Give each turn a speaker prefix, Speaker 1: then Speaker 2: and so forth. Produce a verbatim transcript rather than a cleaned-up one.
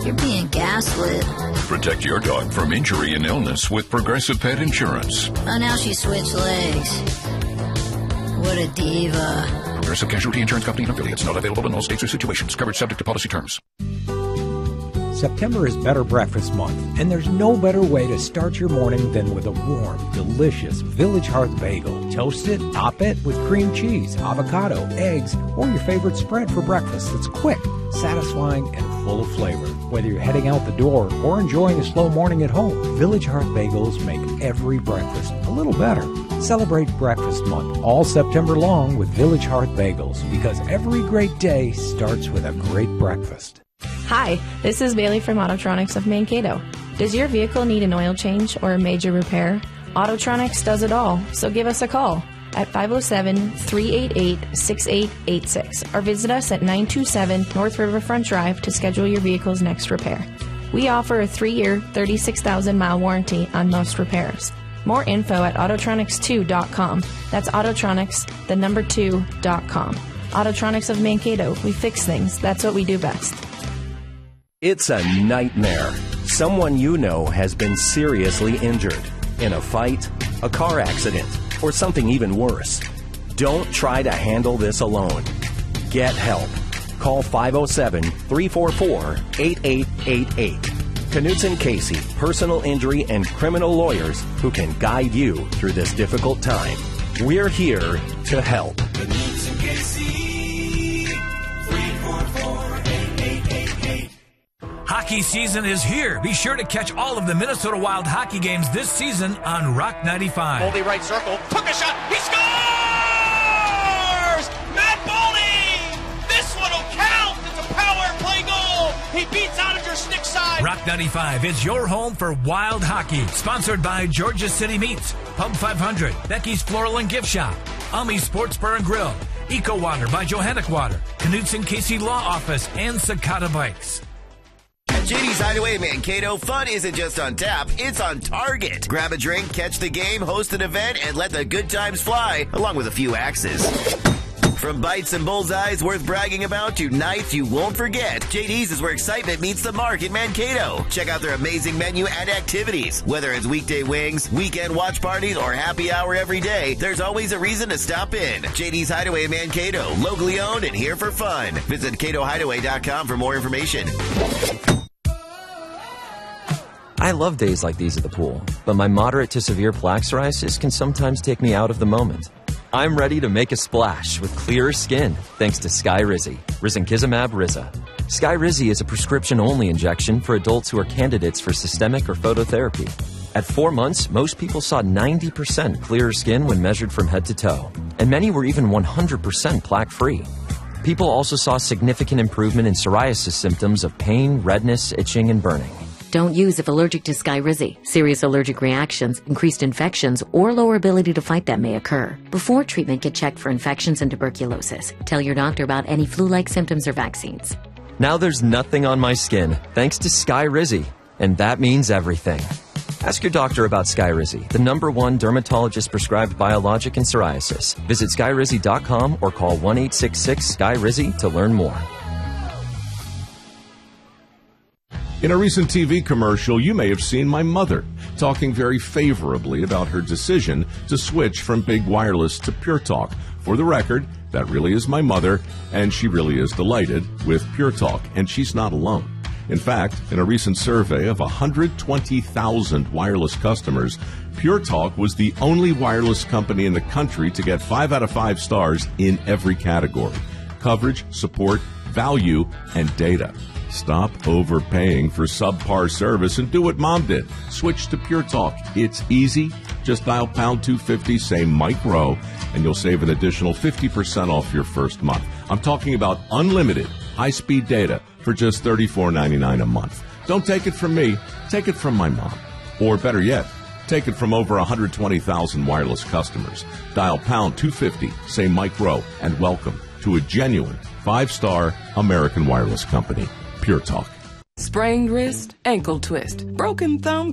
Speaker 1: You're being gaslit.
Speaker 2: Protect your dog from injury and illness with Progressive Pet Insurance.
Speaker 1: Oh, now she switched legs. What a diva.
Speaker 2: Progressive Casualty Insurance Company and affiliates. Not available in all states or situations. Coverage subject to policy terms.
Speaker 3: September is Better Breakfast Month, and there's no better way to start your morning than with a warm, delicious Village Hearth bagel. Toast it, top it with cream cheese, avocado, eggs, or your favorite spread for breakfast that's quick, satisfying, and full of flavor. Whether you're heading out the door or enjoying a slow morning at home, Village Hearth bagels make every breakfast a little better. Celebrate Breakfast Month all September long with Village Hearth bagels, because every great day starts with a great breakfast.
Speaker 4: Hi, this is Bailey from Autotronics of Mankato. Does your vehicle need an oil change or a major repair? Autotronics does it all, so give us a call at five oh seven, three eight eight, six eight eight six or visit us at nine two seven North Riverfront Drive to schedule your vehicle's next repair. We offer a three-year, thirty-six thousand mile warranty on most repairs. More info at autotronics two dot com. That's Autotronics, the number two, dot com. Autotronics of Mankato. We fix things. That's what we do best.
Speaker 5: It's a nightmare. Someone you know has been seriously injured in a fight, a car accident, or something even worse. Don't try to handle this alone. Get help. Call five oh seven, three four four, eight eight eight eight. Knutson Casey, personal injury and criminal lawyers who can guide you through this difficult time. We're here to help.
Speaker 6: Knutson Casey, three four four, eight eight eight eight.
Speaker 7: Hockey season is here. Be sure to catch all of the Minnesota Wild hockey games this season on Rock ninety-five.
Speaker 8: Boldy right circle, took a shot, he scores! Matt Boldy! This one will count! It's a power play goal! He beats Oettinger stick side!
Speaker 7: Rock ninety-five is your home for Wild hockey. Sponsored by Georgia City Meats, Pub five hundred, Becky's Floral and Gift Shop, Ami Sports Bar and Grill, Eco Water by Johannic Water, Knutson Casey Law Office, and Sakata Bikes.
Speaker 9: At J D's Hideaway Mankato, fun isn't just on tap, it's on target. Grab a drink, catch the game, host an event, and let the good times fly, along with a few axes. From bites and bullseyes worth bragging about to nights you won't forget, J D's is where excitement meets the mark in Mankato. Check out their amazing menu and activities. Whether it's weekday wings, weekend watch parties, or happy hour every day, there's always a reason to stop in. J D's Hideaway Mankato, locally owned and here for fun. Visit cato hideaway dot com for more information.
Speaker 10: I love days like these at the pool, but my moderate to severe plaque psoriasis can sometimes take me out of the moment. I'm ready to make a splash with clearer skin thanks to Skyrizi, Risankizumab Riza. Skyrizi is a prescription-only injection for adults who are candidates for systemic or phototherapy. At four months, most people saw ninety percent clearer skin when measured from head to toe, and many were even one hundred percent plaque-free. People also saw significant improvement in psoriasis symptoms of pain, redness, itching, and burning.
Speaker 11: Don't use if allergic to Skyrizi. Serious allergic reactions, increased infections, or lower ability to fight them may occur. Before treatment, get checked for infections and tuberculosis. Tell your doctor about any flu-like symptoms or vaccines.
Speaker 10: Now there's nothing on my skin thanks to Skyrizi, and that means everything. Ask your doctor about Skyrizi, the number one dermatologist-prescribed biologic in psoriasis. Visit skyrizi dot com or call one eight six six Skyrizi to learn more.
Speaker 12: In a recent T V commercial, you may have seen my mother talking very favorably about her decision to switch from Big Wireless to Pure Talk. For the record, that really is my mother, and she really is delighted with Pure Talk, and she's not alone. In fact, in a recent survey of one hundred twenty thousand wireless customers, Pure Talk was the only wireless company in the country to get five out of five stars in every category: coverage, support, value, and data. Stop overpaying for subpar service and do what Mom did. Switch to Pure Talk. It's easy. Just dial pound two fifty, say Mike Rowe, and you'll save an additional fifty percent off your first month. I'm talking about unlimited high-speed data for just thirty-four ninety-nine a month. Don't take it from me. Take it from my mom. Or better yet, take it from over one hundred twenty thousand wireless customers. Dial pound two fifty, say Mike Rowe, and welcome to a genuine five-star American wireless company. Pure Talk.
Speaker 13: Sprained wrist, ankle twist, broken thumb,